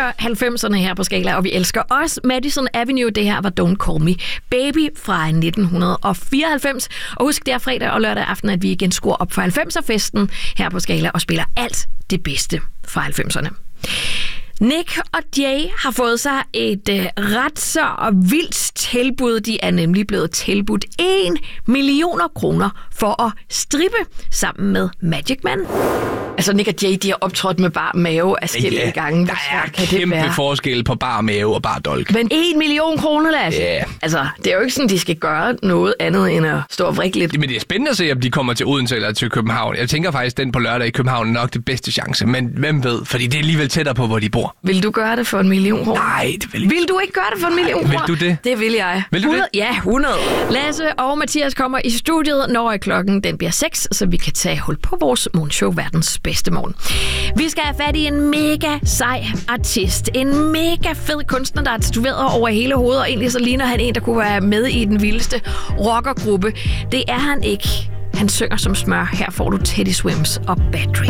elsker 90'erne her på Skala, og vi elsker også Madison Avenue. Det her var Don't Call Me Baby fra 1994. Og husk, det er fredag og lørdag aften, at vi igen skruer op for 90'er-festen her på Skala og spiller alt det bedste fra 90'erne. Nick og Jay har fået sig et ret så vildt tilbud. De er nemlig blevet tilbudt 1 million kroner for at strippe sammen med Magic Man. Altså Nick og Jay, de har optrådt med bar mave afskillige gange. Der er kæmpe forskel på bar mave og bar dolk. Men 1 million kroner, Lasse. Ja. Altså, det er jo ikke sådan, de skal gøre noget andet end at stå og vrikke lidt. Men det er spændende at se, om de kommer til Odense eller til København. Jeg tænker faktisk, den på lørdag i København er nok det bedste chance. Men hvem ved? Fordi det er alligevel tættere på, hvor de bor. Vil du gøre det for 1 million kroner? Nej, det vil jeg ikke. Vil du ikke gøre det for 1 million kroner? Vil du det? Det vil jeg. Vil du 100? det? Ja, 100. Lasse og Mathias kommer i studiet, når klokken den bliver 6, så vi kan tage hul på vores morgenshow, verdens bedste morgen. Vi skal have fat i en mega sej artist. En mega fed kunstner, der er tatoveret over hele hovedet, og egentlig så ligner han en, der kunne være med i den vildeste rockergruppe. Det er han ikke. Han synger som smør. Her får du Teddy Swims og Bad Dreams.